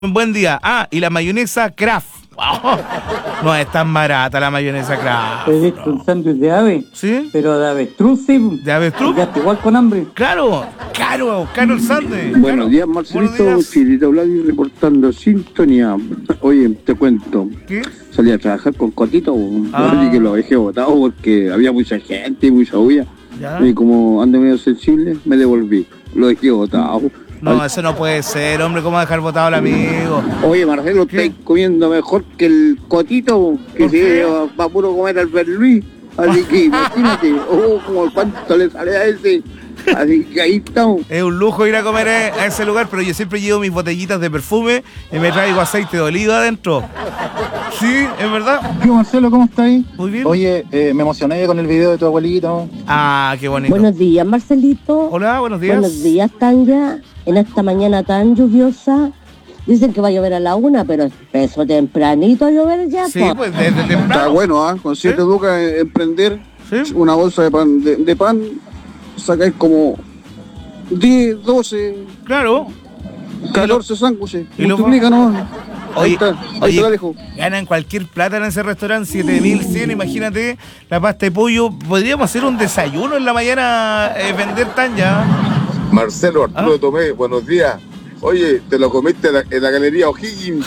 Buen día. Ah, y la mayonesa Kraft. Wow. No es tan barata la mayonesa Kraft. Pediste un sándwich de ave. ¿Sí? Pero de avestruz, sí. ¿De avestruz? Quedaste igual con hambre. Claro, caro el sándwich. Buenos días, Marcelito. Buenos días. Chilito Vladi reportando sintonía. Oye, te cuento. ¿Qué? Salí a trabajar con Cotito, así que lo dejé botado porque había mucha gente y mucha bulla. ¿Ya? Y como ando medio sensible, me devolví. Lo dejé botado. No, eso no puede ser, hombre. ¿Cómo dejar botado al amigo? Oye, Marcelo, ¿Qué? estáis comiendo mejor que el Cotito, que ¿Por qué? se va puro comer al Berluí. Así que imagínate, como cuánto le sale a ese. Así que ahí estamos. Es un lujo ir a comer a ese lugar, pero yo siempre llevo mis botellitas de perfume y me traigo aceite de oliva adentro. Sí, es verdad. ¿Qué, Marcelo? ¿Cómo estáis? Muy bien. Oye, me emocioné con el video de tu abuelito. Ah, qué bonito. Buenos días, Marcelito. Hola, buenos días. Buenos días, Tanya. En esta mañana tan lluviosa, dicen que va a llover a la 1, pero empezó tempranito a llover ya. Sí, po. pues desde Está temprano. bueno, ¿ah? Con 7 ¿Sí? lucas emprender Sí. una bolsa de pan, sacáis como 10, 12, Claro. 14 sándwiches. y lo- Multiplica, ¿no? Ahí Oye, está, ahí te la dejo. ganan cualquier plata en ese restaurante, 7.100, imagínate, la pasta de pollo. Podríamos hacer un desayuno en la mañana, vender tan ya. Marcelo Arturo Tomé, buenos días. Oye, te lo comiste en la Galería O'Higgins.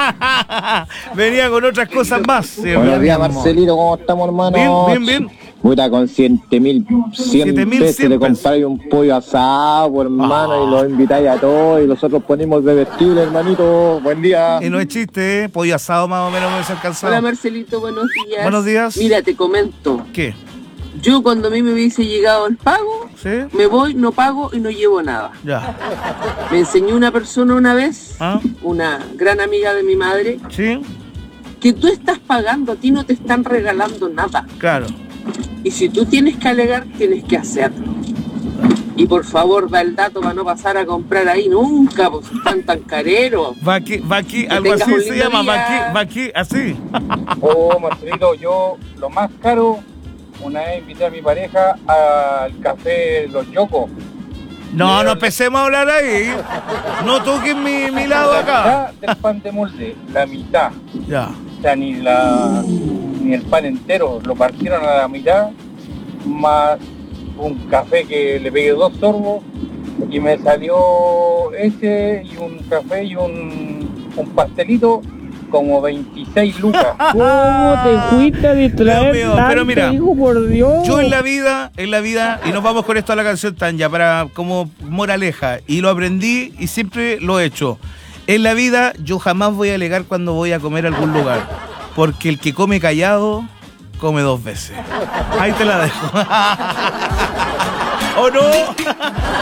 Venía con otras cosas más. Sí, Buenos días, bien, Marcelito. ¿Cómo estamos, hermano? Bien, bien, bien. Puta, con 100.000 pesos 100 le compráis un pollo asado, pues, hermano, Ah. y los invitáis a todos y nosotros ponemos bebestible, hermanito. Buen día. Y no es chiste, ¿eh? Pollo asado más o menos me hubiese alcanzado. Hola Marcelito, buenos días. Buenos días. Mira, te comento. ¿Qué? Yo cuando a mí me hubiese llegado el pago, ¿Sí? me voy, no pago y no llevo nada. Ya. Me enseñó una persona una vez, ¿Ah? una gran amiga de mi madre, ¿Sí? que tú estás pagando, a ti no te están regalando nada. Claro. Y si tú tienes que alegar, tienes que hacerlo. Y por favor, da el dato para no pasar a comprar ahí nunca, pues están tan careros. Va aquí, algo tengas así un se lindo llama, día. va aquí, así. Oh, Marcelito, yo lo más caro, una vez invité a mi pareja al café Los Yocos. No, no empecemos a hablar ahí. No toquen mi lado La acá. mitad del pan de molde, la mitad. Ya. O sea, ni el pan entero, lo partieron a la mitad, más un café que le pegué 2 sorbos y me salió ese y un café y un pastelito como 26 lucas. ¿Cómo te fuiste a distraer Dios mío, tanto, pero mira, hijo, por Dios? Yo en la vida, y nos vamos con esto a la canción Tanya, para como moraleja, y lo aprendí y siempre lo he hecho. En la vida yo jamás voy a alegar cuando voy a comer a algún lugar, porque el que come callado, come 2 veces. Ahí te la dejo. ¿O no?